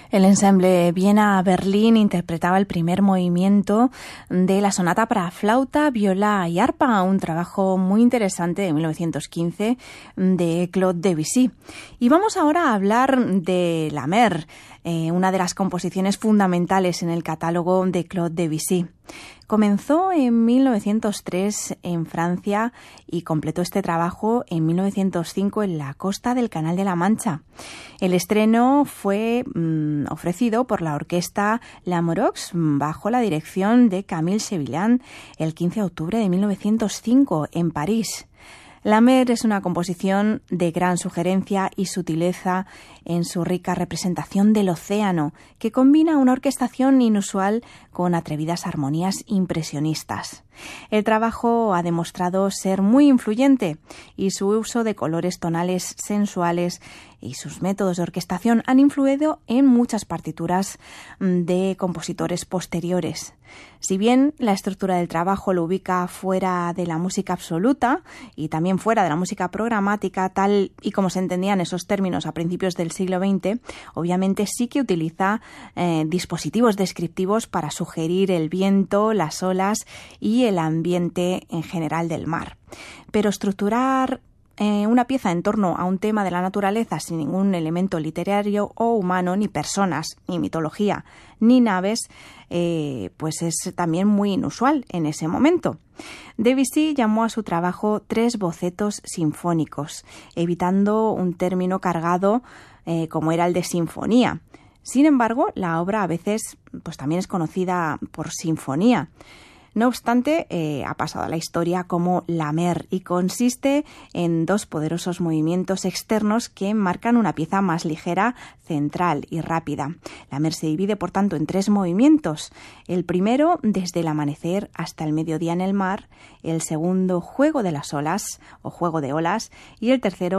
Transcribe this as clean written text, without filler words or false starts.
El ensamble Viena-Berlín interpretaba el primer movimiento de la sonata para flauta, viola y arpa, un trabajo muy interesante de 1915 de Claude Debussy. Y vamos ahora a hablar de La Mer, una de las composiciones fundamentales en el catálogo de Claude Debussy. Comenzó en 1903 en Francia y completó este trabajo en 1905 en la costa del Canal de la Mancha. El estreno fue ofrecido por la orquesta Lamoureux bajo la dirección de Camille Chevillan el 15 de octubre de 1905 en París. La Mer es una composición de gran sugerencia y sutileza en su rica representación del océano, que combina una orquestación inusual con atrevidas armonías impresionistas. El trabajo ha demostrado ser muy influyente y su uso de colores tonales sensuales y sus métodos de orquestación han influido en muchas partituras de compositores posteriores. Si bien la estructura del trabajo lo ubica fuera de la música absoluta y también fuera de la música programática, tal y como se entendían esos términos a principios del siglo XX, obviamente sí que utiliza dispositivos descriptivos para sugerir el viento, las olas y el ambiente en general del mar. Pero estructurar una pieza en torno a un tema de la naturaleza sin ningún elemento literario o humano, ni personas, ni mitología, ni naves, pues es también muy inusual en ese momento. Debussy llamó a su trabajo 3 bocetos sinfónicos, evitando un término cargado como era el de sinfonía. Sin embargo, la obra a veces pues también es conocida por sinfonía. No obstante, ha pasado a la historia como La Mer y consiste en 2 poderosos movimientos externos que marcan una pieza más ligera, central y rápida. La Mer se divide, por tanto, en 3 movimientos. El primero, desde el amanecer hasta el mediodía en el mar. El segundo, juego de las olas o juego de olas. Y el tercero,